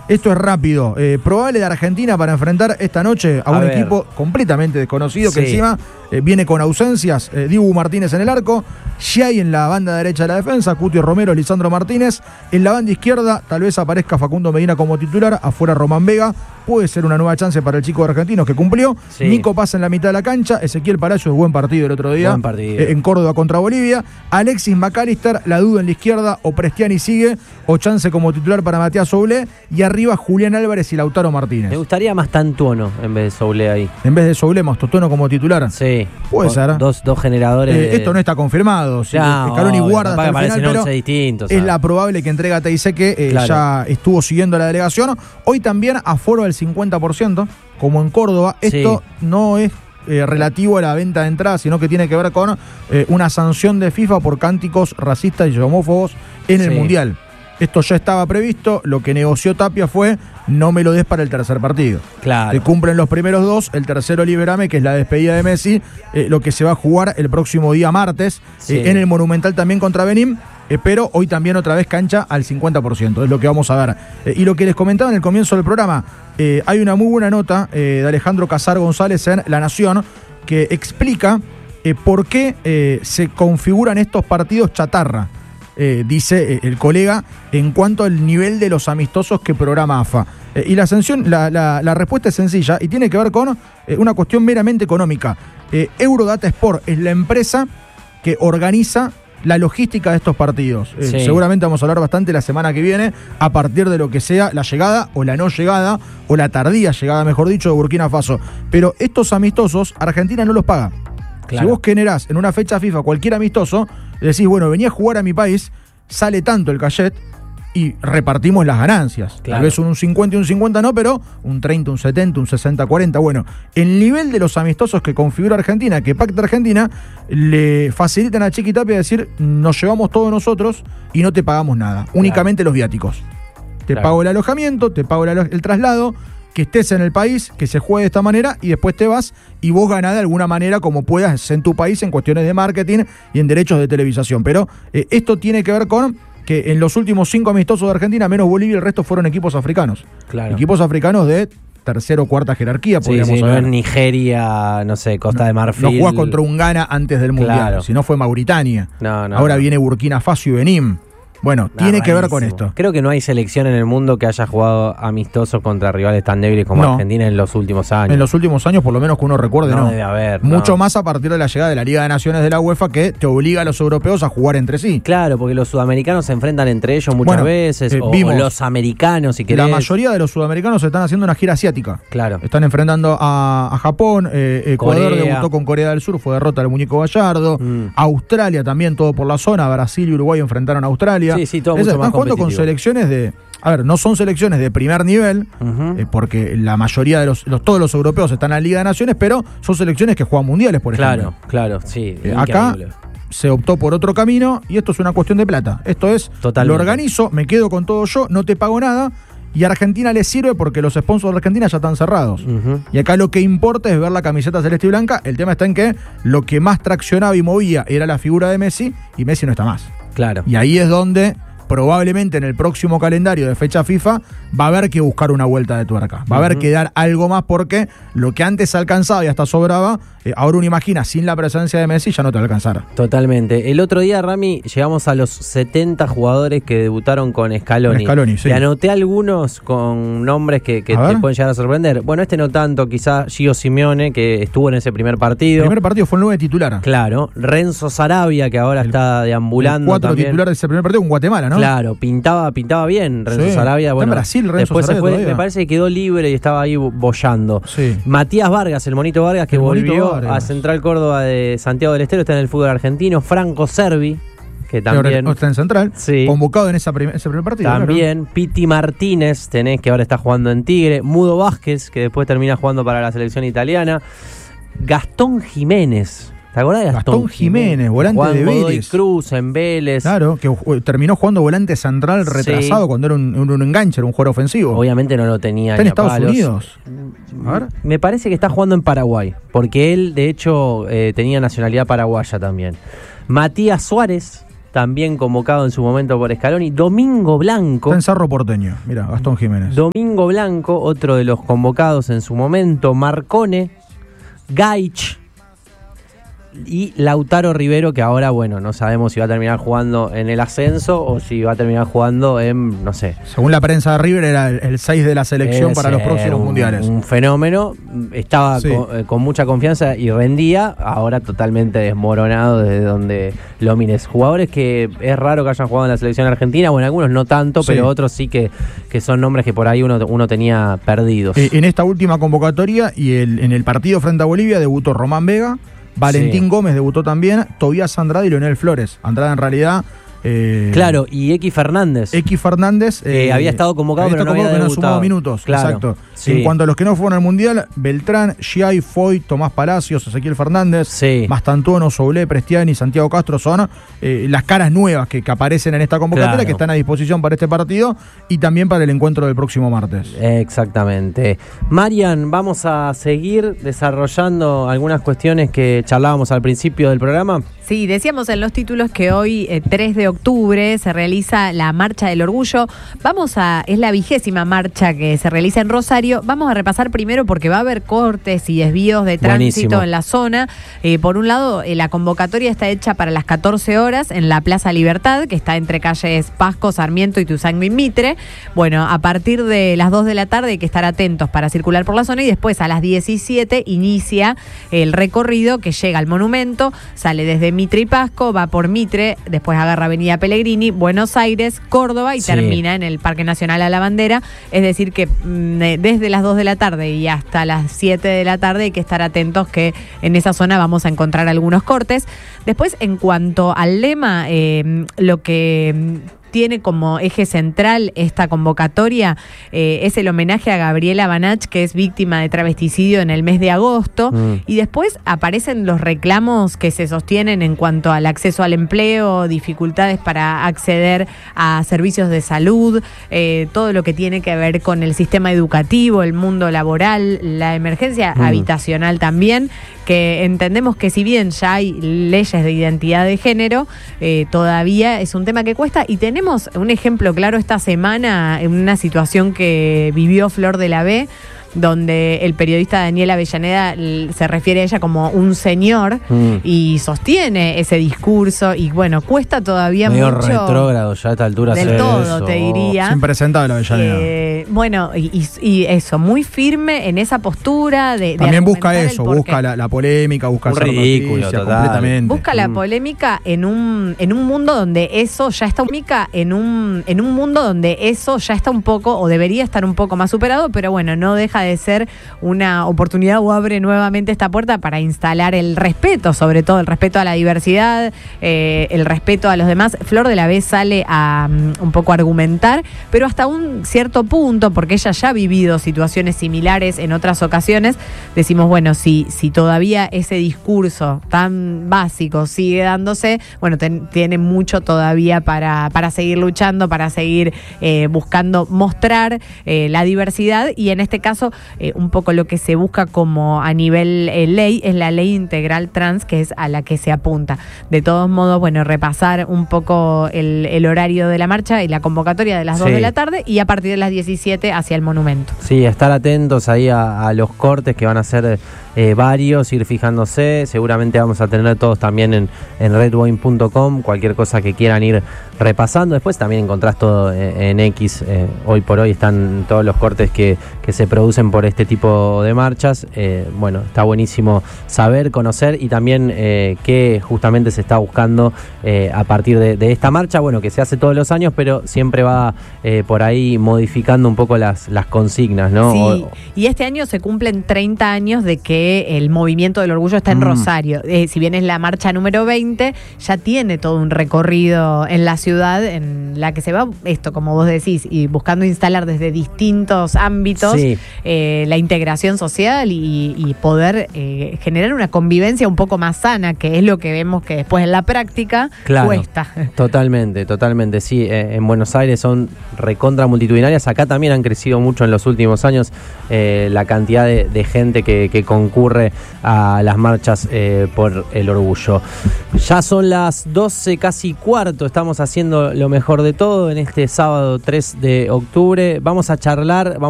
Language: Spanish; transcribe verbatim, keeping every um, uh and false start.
Esto es rápido. Eh, probable de Argentina para enfrentar esta noche a, a un ver. equipo completamente desconocido que sí. encima eh, viene con ausencias. Eh, Dibu Martínez en el arco, Giai en la banda derecha de la defensa, Cutio Romero, Lisandro Martínez. En la banda izquierda tal vez aparezca Facundo Medina como titular, afuera Román Vega. Puede ser una nueva chance para el chico de Argentinos que cumplió. Sí. Nico Paz en la mitad de la cancha, Ezequiel Palacios, buen partido el otro día. Buen partido. Eh, en Córdoba contra Bolivia. Alexis McAllister, la duda en la izquierda, o Prestiani sigue, o chance como titular para Matías Soulé. Y arriba Julián Álvarez y Lautaro Martínez. Me gustaría más Tantuono en vez de Soulé ahí. En vez de Soulé, Mastotono como titular. Sí. Puede ser. Dos, dos generadores. Eh, de... Esto no está confirmado. Si no, Scaloni guarda hasta el final, pero distintos, es la probable que entrega Teise, que eh, claro. ya estuvo siguiendo la delegación. Hoy también aforo del cincuenta por ciento, como en Córdoba. Esto sí. no es eh, relativo a la venta de entradas, sino que tiene que ver con eh, una sanción de FIFA por cánticos racistas y homófobos en el sí. Mundial. Esto ya estaba previsto, lo que negoció Tapia fue no me lo des para el tercer partido. Claro. Se cumplen los primeros dos, el tercero libérame, que es la despedida de Messi, eh, lo que se va a jugar el próximo día martes, sí. eh, en el Monumental también contra Benín, eh, pero hoy también otra vez cancha al cincuenta por ciento, es lo que vamos a ver. Eh, y lo que les comentaba en el comienzo del programa, eh, hay una muy buena nota eh, de Alejandro Casar González en La Nación, que explica eh, por qué eh, se configuran estos partidos chatarra. Eh, dice eh, el colega, en cuanto al nivel de los amistosos que programa A F A. Eh, y la, sanción, la, la, la respuesta es sencilla y tiene que ver con eh, una cuestión meramente económica. Eh, Eurodata Sport es la empresa que organiza la logística de estos partidos. Eh, sí. Seguramente vamos a hablar bastante la semana que viene, a partir de lo que sea la llegada o la no llegada, o la tardía llegada, mejor dicho, de Burkina Faso. Pero estos amistosos, Argentina no los paga. Claro. Si vos generás en una fecha FIFA cualquier amistoso, decís, bueno, venía a jugar a mi país, sale tanto el cachet y repartimos las ganancias. Claro. Tal vez un cincuenta y un cincuenta no, pero un treinta, un setenta, un sesenta, cuarenta. Bueno, el nivel de los amistosos que configura Argentina, que pacta Argentina, le facilitan a Chiqui Tapia decir, nos llevamos todos nosotros y no te pagamos nada, claro. únicamente los viáticos. Te claro. pago el alojamiento, te pago el, el traslado, que estés en el país, que se juegue de esta manera y después te vas y vos ganás de alguna manera como puedas en tu país en cuestiones de marketing y en derechos de televisación. Pero eh, esto tiene que ver con que en los últimos cinco amistosos de Argentina, menos Bolivia, el resto fueron equipos africanos. Claro. Equipos africanos de tercera o cuarta jerarquía, sí, podríamos sí, saber. No es Nigeria, no sé, Costa no, de Marfil. No jugás contra un Ghana antes del Mundial, claro. si no fue Mauritania. No, no, Ahora no. viene Burkina Faso y Benín. Bueno, nah, tiene que ver con esto. Creo que no hay selección en el mundo que haya jugado amistosos contra rivales tan débiles como no. Argentina en los últimos años. En los últimos años, por lo menos que uno recuerde, no. No debe haber. Mucho no. más a partir de la llegada de la Liga de Naciones de la UEFA, que te obliga a los europeos a jugar entre sí. Claro, porque los sudamericanos se enfrentan entre ellos muchas bueno, veces, eh, o, o los americanos, si querés. La mayoría de los sudamericanos están haciendo una gira asiática. Claro. Están enfrentando a, a Japón, eh, Ecuador Corea. debutó con Corea del Sur, fue derrota del muñeco Gallardo. Mm. Australia también, todo por la zona. Brasil y Uruguay enfrentaron a Australia. Sí, sí, todo es, mucho más jugando con selecciones de... A ver, no son selecciones de primer nivel, uh-huh. eh, porque la mayoría de los, los... Todos los europeos están en la Liga de Naciones, pero son selecciones que juegan mundiales, por ejemplo. Claro, claro, sí. Eh, acá se optó por otro camino y esto es una cuestión de plata. Esto es, Totalmente. Lo organizo, me quedo con todo yo, no te pago nada, y a Argentina le sirve porque los sponsors de Argentina ya están cerrados. Uh-huh. Y acá lo que importa es ver la camiseta celeste y blanca. El tema está en que lo que más traccionaba y movía era la figura de Messi, y Messi no está más. Claro. Y ahí es donde probablemente en el próximo calendario de fecha FIFA va a haber que buscar una vuelta de tuerca. Va a haber uh-huh. que dar algo más porque lo que antes alcanzaba y hasta sobraba, eh, ahora uno imagina, sin la presencia de Messi ya no te alcanzará. Totalmente. El otro día, Rami, llegamos a los setenta jugadores que debutaron con Scaloni. Con Scaloni, sí. Y anoté algunos con nombres que, que te pueden llegar a sorprender. Bueno, este no tanto, quizá Gio Simeone, que estuvo en ese primer partido. El primer partido fue el nueve titular. Claro. Renzo Sarabia, que ahora el, está deambulando. El cuatro también. Titular de ese primer partido con Guatemala, ¿no? Claro, pintaba, pintaba bien Renzo sí. Sarabia. Bueno, está en Brasil, Renzo después Sarabia se fue, todavía. Me parece que quedó libre y estaba ahí boyando. Sí. Matías Vargas, el Monito Vargas, que el volvió Vargas. a Central Córdoba de Santiago del Estero, está en el fútbol argentino. Franco Servi, que también... Está en Central, sí. convocado en esa prim- ese primer partido. También, claro. Piti Martínez, tenés, que ahora está jugando en Tigre. Mudo Vázquez, que después termina jugando para la selección italiana. Gastón Jiménez. ¿Te acordás de Gastón, Gastón Jiménez, Jiménez volante Juan de Godoy Vélez? Cruz en Vélez. Claro, que uh, terminó jugando volante central retrasado sí. cuando era un, un, un enganche, era un jugador ofensivo. Obviamente no lo tenía. Está en Estados palos. Unidos. A ver. Me parece que está jugando en Paraguay, porque él, de hecho, eh, tenía nacionalidad paraguaya también. Matías Suárez, también convocado en su momento por Scaloni. Domingo Blanco. Está en Cerro Porteño, mira, Gastón Jiménez. Domingo Blanco, otro de los convocados en su momento. Marcone, Gaich y Lautaro Rivero, que ahora, bueno, no sabemos si va a terminar jugando en el ascenso o si va a terminar jugando en, no sé. Según la prensa de River, era el seis de la selección es para los próximos un, mundiales. Un fenómeno, estaba sí. con, eh, con mucha confianza y rendía, ahora totalmente desmoronado desde donde lo mires. Jugadores que es raro que hayan jugado en la selección argentina, bueno, algunos no tanto, sí. pero otros sí que, que son nombres que por ahí uno, uno tenía perdidos. Eh, en esta última convocatoria y el, en el partido frente a Bolivia debutó Román Vega, Valentín sí. Gómez debutó también, Tobías Andrade y Leonel Flores. Andrade en realidad... Eh, claro, y X Fernández. X Fernández. Eh, eh, había estado convocado, había pero estado no convocado, había pero no sumado minutos. Claro, exacto. Sí. En cuanto a los que no fueron al Mundial, Beltrán, Giai, Foy, Tomás Palacios, Ezequiel Fernández, sí. Mastantuono, Soulé, Prestiani, Santiago Castro son eh, las caras nuevas que, que aparecen en esta convocatoria, claro. que están a disposición para este partido y también para el encuentro del próximo martes. Exactamente. Marian, vamos a seguir desarrollando algunas cuestiones que charlábamos al principio del programa. Sí, decíamos en los títulos que hoy, eh, tres de octubre, se realiza la Marcha del Orgullo. Vamos a, es la vigésima marcha que se realiza en Rosario. Vamos a repasar primero porque va a haber cortes y desvíos de tránsito Buenísimo. en la zona. Eh, por un lado, eh, la convocatoria está hecha para las catorce horas en la Plaza Libertad, que está entre calles Pasco, Sarmiento y Tuzango y Mitre. Bueno, a partir de las dos de la tarde hay que estar atentos para circular por la zona y después a las diecisiete inicia el recorrido que llega al monumento, sale desde Mitre y Pasco, va por Mitre, después agarra Avenida Pellegrini, Buenos Aires, Córdoba y sí. termina en el Parque Nacional a la Bandera. Es decir que mmm, desde las dos de la tarde y hasta las siete de la tarde hay que estar atentos que en esa zona vamos a encontrar algunos cortes. Después, en cuanto al lema, eh, lo que tiene como eje central esta convocatoria eh, es el homenaje a Gabriela Banach, que es víctima de travesticidio en el mes de agosto, mm. y después aparecen los reclamos que se sostienen en cuanto al acceso al empleo, dificultades para acceder a servicios de salud, eh, todo lo que tiene que ver con el sistema educativo, el mundo laboral, la emergencia mm. habitacional también, que entendemos que si bien ya hay leyes de identidad de género, eh, todavía es un tema que cuesta, y tenemos un ejemplo claro esta semana en una situación que vivió Flor de la B, donde el periodista Daniel Avellaneda se refiere a ella como un señor mm. y sostiene ese discurso, y bueno, cuesta todavía medio mucho. Retrógrado ya a esta altura del todo, eso. Te diría. Es impresentable Avellaneda. Eh, bueno, y, y eso, muy firme en esa postura de, de también busca eso, busca la, la polémica, busca un hacer ridículo, noticia, total. completamente. Busca mm. la polémica en un en un mundo donde eso ya está en un en un mundo donde eso ya está un poco, o debería estar un poco más superado, pero bueno, no deja de ser una oportunidad o abre nuevamente esta puerta para instalar el respeto, sobre todo el respeto a la diversidad, eh, el respeto a los demás. Flor de la B sale a um, un poco argumentar, pero hasta un cierto punto, porque ella ya ha vivido situaciones similares en otras ocasiones. Decimos, bueno, si, si todavía ese discurso tan básico sigue dándose, bueno, ten, tiene mucho todavía para, para seguir luchando, para seguir eh, buscando mostrar eh, la diversidad, y en este caso eh, un poco lo que se busca como a nivel eh, ley es la ley integral trans, que es a la que se apunta. De todos modos, bueno, repasar un poco el, el horario de la marcha y la convocatoria de las dos sí. de la tarde, y a partir de las diecisiete hacia el monumento. Sí, estar atentos ahí a, a los cortes que van a ser eh, varios, ir fijándose. Seguramente vamos a tener todos también en, en redboin punto com, cualquier cosa que quieran ir repasando. Después también encontrás todo eh, en X. Eh, hoy por hoy están todos los cortes que, que se producen por este tipo de marchas. Eh, bueno, está buenísimo saber, conocer, y también eh, qué justamente se está buscando eh, a partir de, de esta marcha, bueno, que se hace todos los años, pero siempre va eh, por ahí modificando un poco las, las consignas, ¿no? Sí, o, y este año se cumplen treinta años de que el Movimiento del Orgullo está en mm. Rosario. Eh, si bien es la marcha número veinte, ya tiene todo un recorrido en la ciudad en la que se va, esto como vos decís, y buscando instalar desde distintos ámbitos sí. eh, la integración social y, y poder eh, generar una convivencia un poco más sana, que es lo que vemos que después en la práctica claro, cuesta. Totalmente, totalmente, sí. Eh, en Buenos Aires son recontra multitudinarias, acá también han crecido mucho en los últimos años eh, la cantidad de, de gente que, que concurre concurre a las marchas eh, por el orgullo. Ya son las doce, casi cuarto, estamos haciendo lo mejor de todo en este sábado tres de octubre. Vamos a charlar, vamos